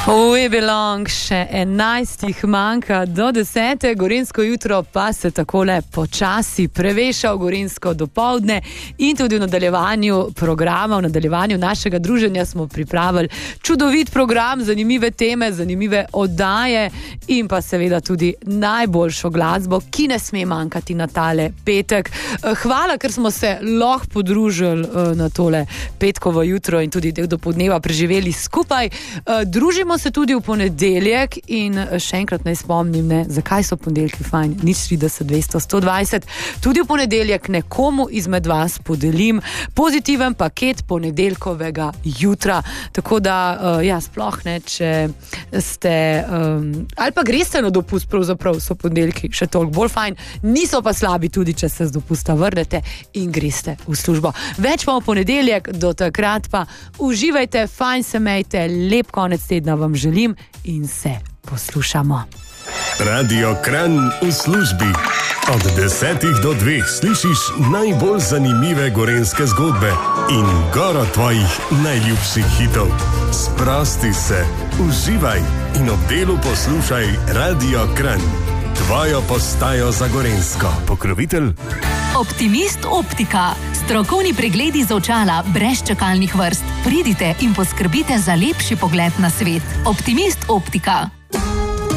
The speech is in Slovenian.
We belong, še 11 manjka do 10. Gorenjsko jutro pa se takole počasi preveša v gorenjsko dopoldne in tudi v nadaljevanju programa, v nadaljevanju našega druženja smo pripravili čudovit program, zanimive teme, zanimive oddaje in pa seveda tudi najboljšo glasbo, ki ne sme manjkati na tale petek. Hvala, ker smo se lahko podružili na tole petkovo jutro in tudi del dopoldneva preživeli skupaj. Družimo se tudi v ponedeljek in še enkrat naj spomnim, zakaj so ponedeljki fajn, 030 200 120. Tudi v ponedeljek nekomu izmed vas podelim pozitiven paket ponedeljkovega jutra. Tako da, sploh ne, če ste, ali pa greste na dopust, pravzaprav so ponedeljki še toliko bolj fajn, niso pa slabi tudi, če se z dopusta vrnete in greste v službo. Več pa v ponedeljek, do takrat pa uživajte, fajn se mejte, lep konec tedna vam želim in se poslušamo. Radio Kranj v službi. Od 10 do 2 slišiš najbolj zanimive gorenjske zgodbe in goro tvojih najljubših hitov. Sprosti se, uživaj in ob delu poslušaj Radio Kranj. Tvojo postajo za gorenjsko. Pokrovitelj Optimist Optika. Strokovni pregledi za očala brez čakalnih vrst. Pridite in poskrbite za lepši pogled na svet. Optimist Optika.